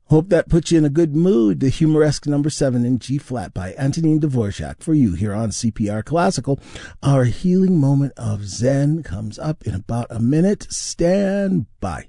Hope that puts you in a good mood. The humoresque number 7 in G-flat by Antonin Dvorak for you here on CPR Classical. Our healing moment of Zen comes up in about a minute. Stand by.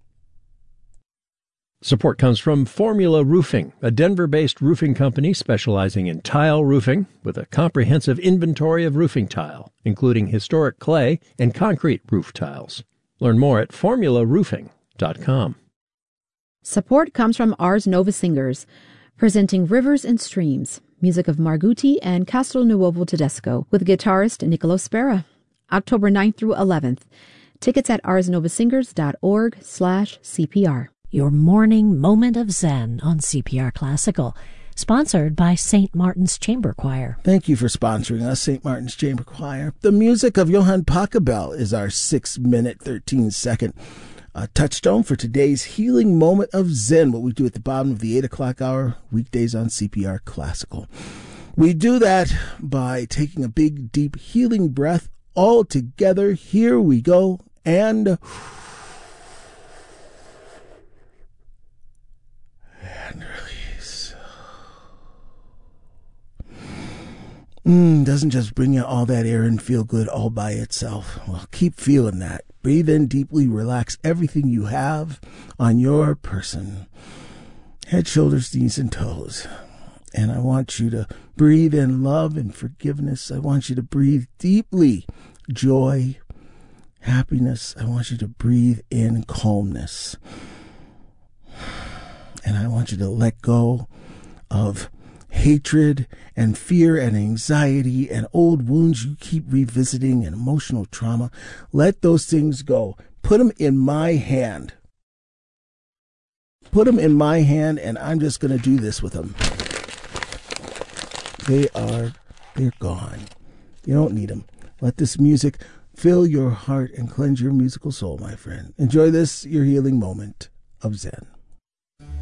Support comes from Formula Roofing, a Denver-based roofing company specializing in tile roofing with a comprehensive inventory of roofing tile, including historic clay and concrete roof tiles. Learn more at formularoofing.com. Support comes from Ars Nova Singers, presenting Rivers and Streams, music of Margutti and Castelnuovo Tedesco, with guitarist Niccolo Spera. October 9th through 11th. Tickets at arsnovasingers.org/CPR. Your morning moment of Zen on CPR Classical, sponsored by St. Martin's Chamber Choir. Thank you for sponsoring us, St. Martin's Chamber Choir. The music of Johann Pachelbel is our 6-minute, 13-second touchstone for today's healing moment of Zen, what we do at the bottom of the 8 o'clock hour, weekdays on CPR Classical. We do that by taking a big, deep, healing breath all together. Here we go, and release. Doesn't just bring you all that air and feel good all by itself. Well, keep feeling that. Breathe in deeply, relax everything you have on your person. Head, shoulders, knees, and toes. And I want you to breathe in love and forgiveness. I want you to breathe deeply joy, happiness. I want you to breathe in calmness. And I want you to let go of hatred and fear and anxiety and old wounds you keep revisiting and emotional trauma. Let those things go. Put them in my hand. Put them in my hand, and I'm just going to do this with them. They're gone. You don't need them. Let this music fill your heart and cleanse your musical soul, my friend. Enjoy this, your healing moment of Zen.